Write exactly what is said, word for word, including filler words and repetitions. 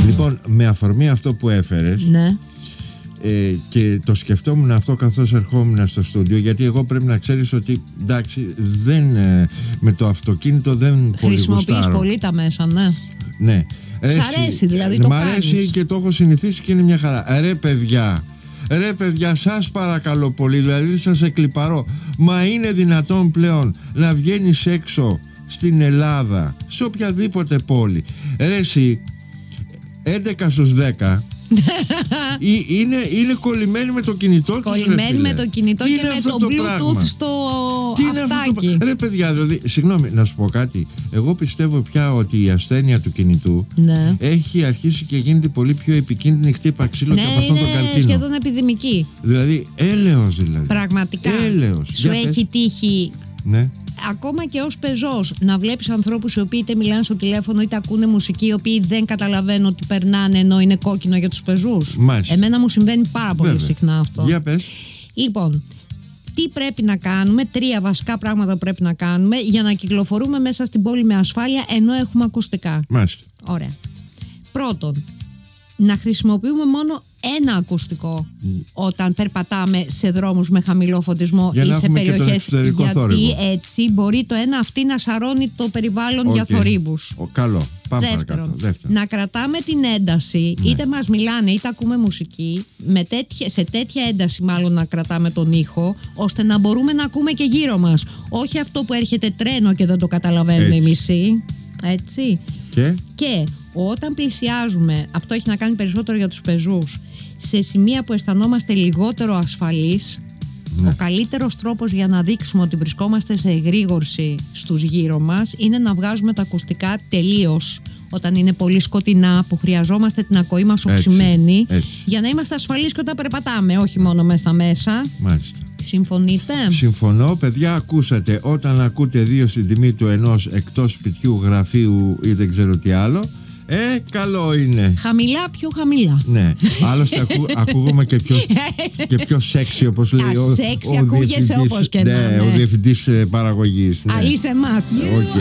Λοιπόν, με αφορμή αυτό που έφερες, ναι. ε, και το σκεφτόμουν αυτό καθώς ερχόμουν στο στούντιο, γιατί εγώ πρέπει να ξέρεις ότι εντάξει, δεν, ε, με το αυτοκίνητο δεν πολύ γουστάρω. Χρησιμοποιείς πολύ τα μέσα, ναι. Ναι. Σ' αρέσει δηλαδή, μ' το αρέσει κάνεις. και το έχω συνηθίσει και είναι μια χαρά. Ρε παιδιά, ρε παιδιά, σας παρακαλώ πολύ, δηλαδή σας εκλιπαρώ. Μα είναι δυνατόν πλέον να βγαίνεις έξω στην Ελλάδα, σε οποιαδήποτε πόλη? Ρε εσύ, έντεκα στους δέκα είναι, είναι κολλημένοι με το κινητό τους. Κολλημένοι με το κινητό Τι και με το, το Bluetooth πράγμα? Στο Τι αυτάκι. Είναι το... Ρε παιδιά, δηλαδή, συγγνώμη να σου πω κάτι. Εγώ πιστεύω πια ότι η ασθένεια του κινητού, ναι, έχει αρχίσει και γίνεται πολύ πιο επικίνδυνη, χτύπα ξύλο, ναι, και από αυτόν τον καρκίνο. Είναι σχεδόν επιδημική. Δηλαδή, έλεος δηλαδή. Πραγματικά. Έλεος. Σου Για έχει πες. Τύχει, ναι, ακόμα και ως πεζός, να βλέπεις ανθρώπους οι οποίοι είτε μιλάνε στο τηλέφωνο είτε ακούνε μουσική, οι οποίοι δεν καταλαβαίνουν ότι περνάνε ενώ είναι κόκκινο για τους πεζούς? Μάλιστα. Εμένα μου συμβαίνει πάρα πολύ Βέβαια. συχνά αυτό. Για πες. Λοιπόν, τι πρέπει να κάνουμε? Τρία βασικά πράγματα που πρέπει να κάνουμε για να κυκλοφορούμε μέσα στην πόλη με ασφάλεια ενώ έχουμε ακουστικά. Μάλιστα. Ωραία. Πρώτον, να χρησιμοποιούμε μόνο ένα ακουστικό mm. όταν περπατάμε σε δρόμους με χαμηλό φωτισμό για ή σε περιοχές, γιατί θόρυβο. Έτσι μπορεί το ένα αυτή να σαρώνει το περιβάλλον okay. για θορύβους. Ο, καλό. Πάμε Δεύτερον, παρακάτω. Δεύτερον, να κρατάμε την ένταση, ναι, είτε μας μιλάνε είτε ακούμε μουσική, με τέτοια, σε τέτοια ένταση μάλλον να κρατάμε τον ήχο, ώστε να μπορούμε να ακούμε και γύρω μας. Όχι αυτό που έρχεται τρένο και δεν το καταλαβαίνουν οι μισοί. Έτσι. Και? Και όταν πλησιάζουμε, αυτό έχει να κάνει περισσότερο για τους πεζούς, σε σημεία που αισθανόμαστε λιγότερο ασφαλείς, ναι, ο καλύτερος τρόπος για να δείξουμε ότι βρισκόμαστε σε εγρήγορση στους γύρω μας είναι να βγάζουμε τα ακουστικά τελείως όταν είναι πολύ σκοτεινά, που χρειαζόμαστε την ακοή μας οξυμένη, έτσι, έτσι, για να είμαστε ασφαλείς και όταν περπατάμε, όχι μόνο μέσα στα μέσα. Μάλιστα. Συμφωνείτε? Συμφωνώ, παιδιά, ακούσατε. Όταν ακούτε δύο στην τιμή του ενός εκτός σπιτιού, γραφείου ή δεν ξέρω τι άλλο, Ε, καλό είναι. Χαμηλά, πιο χαμηλά. Ναι, άλλωστε ακού, ακούγομαι και πιο, και πιο σεξι, όπως λέει ο, σεξι, ακούγεσαι όπως και να, ναι, ναι. ο διευθυντής παραγωγής. Ναι. Αλείς εμάς. Okay.